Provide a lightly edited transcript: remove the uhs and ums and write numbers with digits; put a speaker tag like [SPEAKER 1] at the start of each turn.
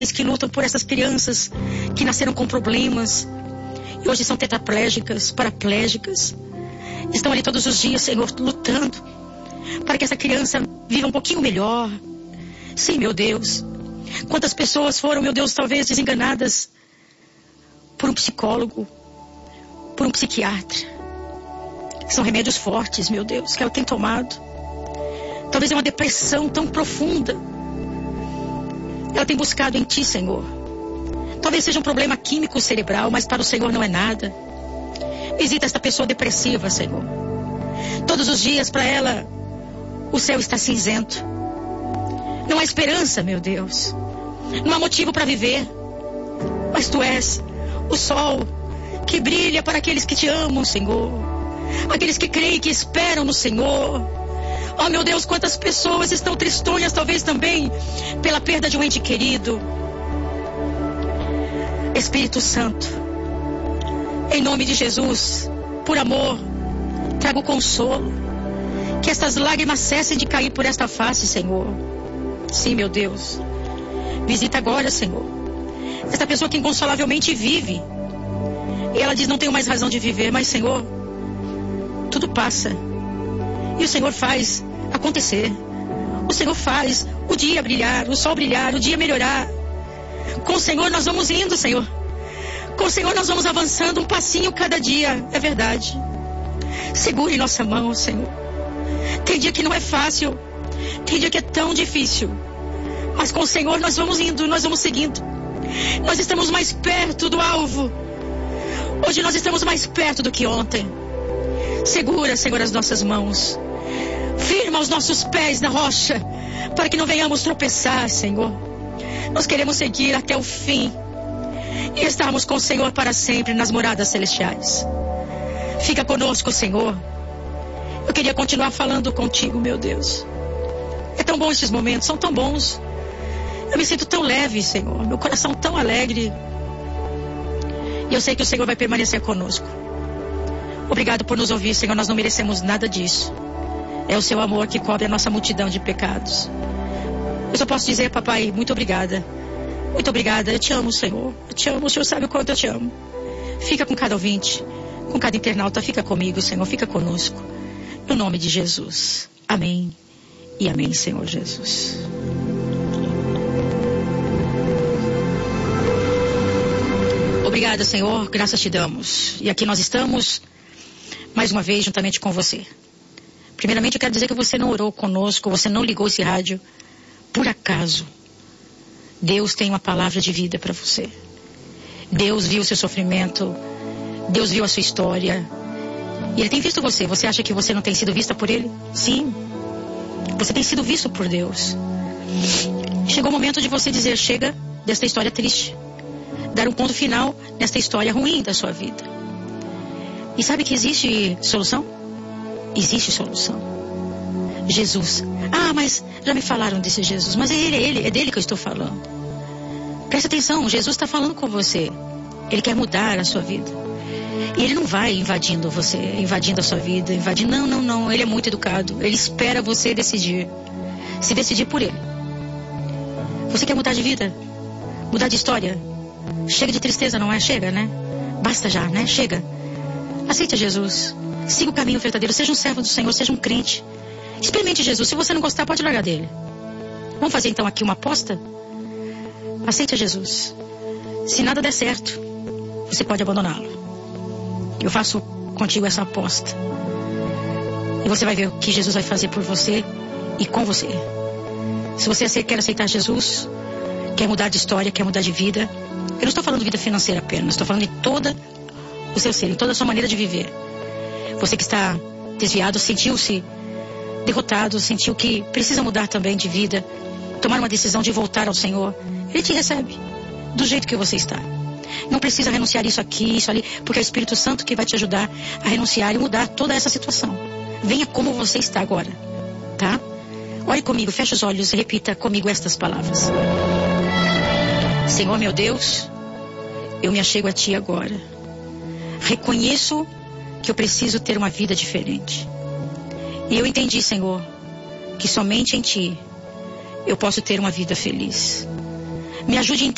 [SPEAKER 1] que lutam por essas crianças que nasceram com problemas e hoje são tetraplégicas, paraplégicas. Estão ali todos os dias, Senhor, lutando para que essa criança viva um pouquinho melhor. Sim, meu Deus. Quantas pessoas foram, meu Deus, talvez desenganadas por um psicólogo, por um psiquiatra. São remédios fortes, meu Deus, que ela tem tomado. Talvez é uma depressão tão profunda. Ela tem buscado em Ti, Senhor. Talvez seja um problema químico cerebral, mas para o Senhor não é nada. Visita esta pessoa depressiva, Senhor. Todos os dias para ela o céu está cinzento. Não há esperança, meu Deus. Não há motivo para viver. Mas Tu és o sol que brilha para aqueles que Te amam, Senhor. Aqueles que creem e que esperam no Senhor. Oh, meu Deus, quantas pessoas estão tristonhas, talvez também pela perda de um ente querido. Espírito Santo, em nome de Jesus, por amor, traga o consolo. Que estas lágrimas cessem de cair por esta face, Senhor. Sim, meu Deus. Visita agora, Senhor, esta pessoa que inconsolavelmente vive. E ela diz, não tenho mais razão de viver, mas, Senhor, tudo passa. E o Senhor faz acontecer. O Senhor faz o dia brilhar, o sol brilhar, o dia melhorar. Com o Senhor nós vamos indo, Senhor. Com o Senhor nós vamos avançando um passinho cada dia. É verdade. Segure nossa mão, Senhor. Tem dia que não é fácil. Tem dia que é tão difícil. Mas com o Senhor nós vamos indo, nós vamos seguindo. Nós estamos mais perto do alvo. Hoje nós estamos mais perto do que ontem. Segura, Senhor, as nossas mãos. Firma os nossos pés na rocha, para que não venhamos tropeçar, Senhor. Nós queremos seguir até o fim e estarmos com o Senhor para sempre nas moradas celestiais. Fica conosco, Senhor. Eu queria continuar falando contigo, meu Deus. É tão bom esses momentos, são tão bons. Eu me sinto tão leve, Senhor. Meu coração tão alegre. E eu sei que o Senhor vai permanecer conosco. Obrigado por nos ouvir, Senhor. Nós não merecemos nada disso. É o Seu amor que cobre a nossa multidão de pecados. Eu só posso dizer, papai, muito obrigada. Muito obrigada. Eu te amo, Senhor. Eu te amo. O Senhor sabe o quanto eu te amo. Fica com cada ouvinte, com cada internauta. Fica comigo, Senhor. Fica conosco. No nome de Jesus. Amém. E amém, Senhor Jesus. Obrigada, Senhor. Graças te damos. E aqui nós estamos, mais uma vez, juntamente com você. Primeiramente, eu quero dizer que você não orou conosco, você não ligou esse rádio por acaso. Deus tem uma palavra de vida para você. Deus viu o seu sofrimento. Deus viu a sua história. E Ele tem visto você. Você acha que você não tem sido vista por Ele? Sim. Você tem sido visto por Deus. Chegou o momento de você dizer, chega desta história triste. Dar um ponto final nesta história ruim da sua vida. E sabe que existe solução? Existe solução. Jesus. Ah, mas já me falaram desse Jesus. Mas é dele que eu estou falando. Presta atenção, Jesus está falando com você. Ele quer mudar a sua vida. E Ele não vai invadindo você, invadindo a sua vida, invadindo. Não. Ele é muito educado. Ele espera você decidir. Se decidir por Ele. Você quer mudar de vida? Mudar de história? Chega de tristeza, não é? Chega, né? Basta já, né? Chega. Aceite Jesus. Siga o caminho verdadeiro. Seja um servo do Senhor, seja um crente. Experimente Jesus. Se você não gostar, pode largar dele. Vamos fazer então aqui uma aposta? Aceite Jesus. Se nada der certo, você pode abandoná-lo. Eu faço contigo essa aposta. E você vai ver o que Jesus vai fazer por você e com você. Se você quer aceitar Jesus, quer mudar de história, quer mudar de vida. Eu não estou falando de vida financeira apenas. Estou falando de todo o seu ser, em toda a sua maneira de viver. Você que está desviado, sentiu-se derrotado, sentiu que precisa mudar também de vida, tomar uma decisão de voltar ao Senhor. Ele te recebe do jeito que você está. Não precisa renunciar isso aqui, isso ali, porque é o Espírito Santo que vai te ajudar a renunciar e mudar toda essa situação. Venha como você está agora, tá? Ore comigo, feche os olhos e repita comigo estas palavras. Senhor meu Deus, eu me achego a Ti agora. Reconheço que eu preciso ter uma vida diferente. E eu entendi, Senhor, que somente em Ti eu posso ter uma vida feliz. Me ajude a entender